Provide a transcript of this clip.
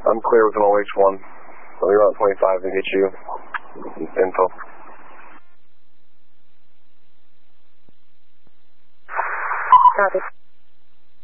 I'm clear with an OH1. Let me run 25 to get you info. Copy.